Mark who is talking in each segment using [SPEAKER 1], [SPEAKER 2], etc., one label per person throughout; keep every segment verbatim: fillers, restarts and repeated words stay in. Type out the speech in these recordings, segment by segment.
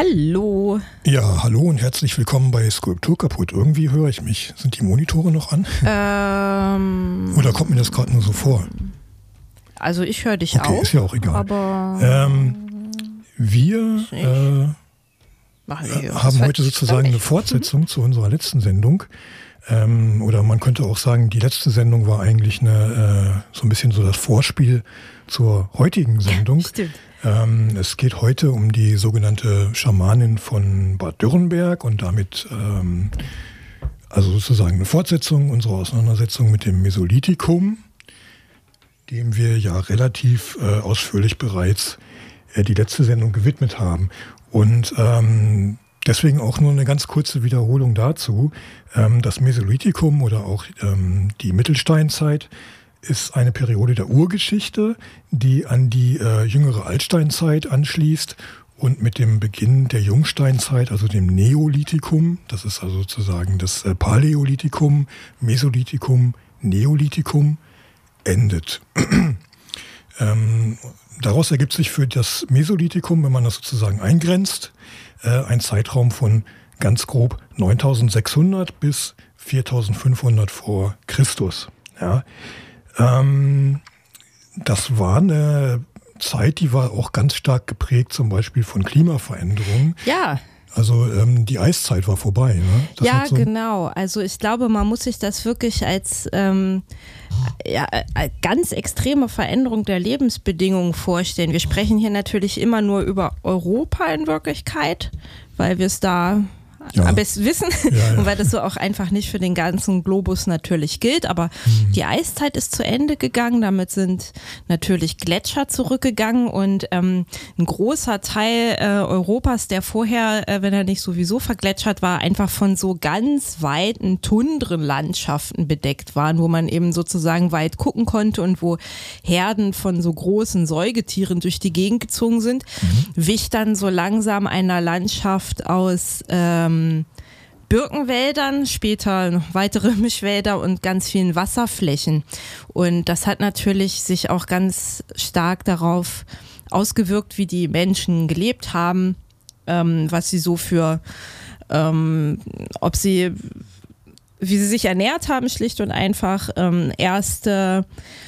[SPEAKER 1] Hallo.
[SPEAKER 2] Ja, hallo und herzlich willkommen bei Skulptur kaputt. Irgendwie höre ich mich. Sind die Monitore noch an?
[SPEAKER 1] Ähm,
[SPEAKER 2] Oder kommt mir das gerade nur so vor?
[SPEAKER 1] Also ich höre dich
[SPEAKER 2] okay,
[SPEAKER 1] auch.
[SPEAKER 2] Ist ja auch egal.
[SPEAKER 1] Aber
[SPEAKER 2] ähm, wir äh,
[SPEAKER 1] machen wir
[SPEAKER 2] haben heute sozusagen eine Fortsetzung zu unserer letzten Sendung. Ähm, oder man könnte auch sagen, die letzte Sendung war eigentlich eine, äh, so ein bisschen so das Vorspiel zur heutigen Sendung.
[SPEAKER 1] Stimmt.
[SPEAKER 2] Ähm, es geht heute um die sogenannte Schamanin von Bad Dürrenberg und damit ähm, also sozusagen eine Fortsetzung unserer Auseinandersetzung mit dem Mesolithikum, dem wir ja relativ äh, ausführlich bereits äh, die letzte Sendung gewidmet haben. Und ähm, deswegen auch nur eine ganz kurze Wiederholung dazu. Ähm, das Mesolithikum oder auch ähm, die Mittelsteinzeit ist eine Periode der Urgeschichte, die an die äh, jüngere Altsteinzeit anschließt und mit dem Beginn der Jungsteinzeit, also dem Neolithikum, das ist also sozusagen das äh, Paläolithikum, Mesolithikum, Neolithikum, endet. ähm, daraus ergibt sich für das Mesolithikum, wenn man das sozusagen eingrenzt, äh, ein Zeitraum von ganz grob neuntausendsechshundert bis viertausendfünfhundert vor Christus. Ja. Ähm, das war eine Zeit, die war auch ganz stark geprägt, zum Beispiel von Klimaveränderungen.
[SPEAKER 1] Ja.
[SPEAKER 2] Also ähm, die Eiszeit war vorbei. Ne? Das
[SPEAKER 1] ja,
[SPEAKER 2] so
[SPEAKER 1] genau. Also ich glaube, man muss sich das wirklich als ähm, ja, ganz extreme Veränderung der Lebensbedingungen vorstellen. Wir sprechen hier natürlich immer nur über Europa in Wirklichkeit, weil wir es da ja. am besten wissen ja, ja. und weil das so auch einfach nicht für den ganzen Globus natürlich gilt, aber mhm. die Eiszeit ist zu Ende gegangen, damit sind natürlich Gletscher zurückgegangen und ähm, ein großer Teil äh, Europas, der vorher, äh, wenn er nicht sowieso vergletschert war, einfach von so ganz weiten Tundrenlandschaften bedeckt waren, wo man eben sozusagen weit gucken konnte und wo Herden von so großen Säugetieren durch die Gegend gezogen sind, mhm. wich dann so langsam einer Landschaft aus ähm, Birkenwäldern, später noch weitere Mischwälder und ganz vielen Wasserflächen. Und das hat natürlich sich auch ganz stark darauf ausgewirkt, wie die Menschen gelebt haben, ähm, was sie so für, ähm, ob sie, wie sie sich ernährt haben, schlicht und einfach, ähm, erste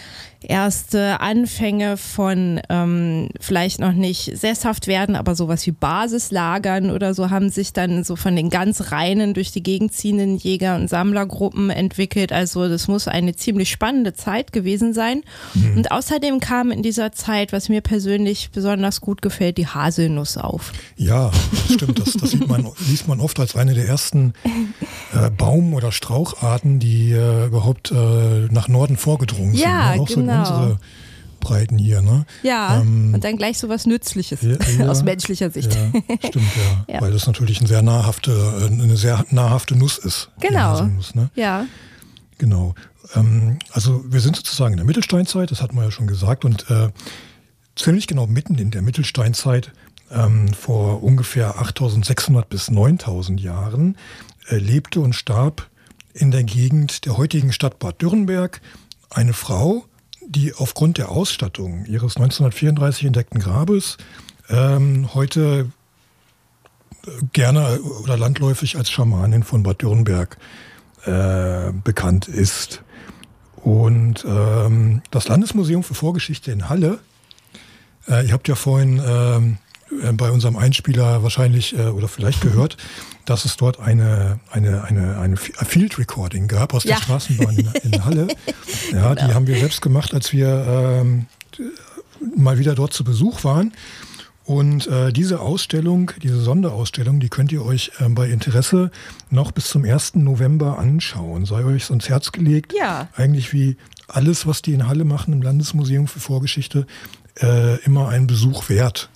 [SPEAKER 1] erste Anfänge von ähm, vielleicht noch nicht sesshaft werden, aber sowas wie Basislagern oder so haben sich dann so von den ganz reinen durch die Gegend ziehenden Jäger- und Sammlergruppen entwickelt. Also das muss eine ziemlich spannende Zeit gewesen sein. Mhm. Und außerdem kam in dieser Zeit, was mir persönlich besonders gut gefällt, die Haselnuss auf.
[SPEAKER 2] Ja, stimmt. Das, das sieht man, liest man oft als eine der ersten äh, Baum- oder Straucharten, die äh, überhaupt äh, nach Norden vorgedrungen
[SPEAKER 1] ja,
[SPEAKER 2] sind. Ne? Auch
[SPEAKER 1] genau.
[SPEAKER 2] So unsere Breiten hier, ne?
[SPEAKER 1] Ja, ähm, und dann gleich so was Nützliches ja, ja, aus menschlicher Sicht.
[SPEAKER 2] Ja, stimmt, ja. ja. Weil das natürlich ein sehr nahrhafte, eine sehr nahrhafte Nuss ist.
[SPEAKER 1] Genau.
[SPEAKER 2] Haselnuss, ne?
[SPEAKER 1] Ja.
[SPEAKER 2] Genau. Ähm, also wir sind sozusagen in der Mittelsteinzeit, das hatten wir ja schon gesagt, und äh, ziemlich genau mitten in der Mittelsteinzeit, ähm, vor ungefähr achttausendsechshundert bis neuntausend Jahren, äh, lebte und starb in der Gegend der heutigen Stadt Bad Dürrenberg eine Frau, die aufgrund der Ausstattung ihres neunzehnhundertvierunddreißig entdeckten Grabes ähm, heute gerne oder landläufig als Schamanin von Bad Dürrenberg äh, bekannt ist. Und ähm, das Landesmuseum für Vorgeschichte in Halle, äh, ihr habt ja vorhin äh, bei unserem Einspieler wahrscheinlich äh, oder vielleicht gehört, dass es dort eine, eine, eine, eine Field Recording gab aus ja. der Straßenbahn in, in Halle. Ja, genau. Die haben wir selbst gemacht, als wir ähm, mal wieder dort zu Besuch waren. Und äh, diese Ausstellung, diese Sonderausstellung, die könnt ihr euch äh, bei Interesse noch bis zum ersten November anschauen. Sei euch ans Herz gelegt.
[SPEAKER 1] Ja.
[SPEAKER 2] Eigentlich wie alles, was die in Halle machen im Landesmuseum für Vorgeschichte, äh, immer einen Besuch wert.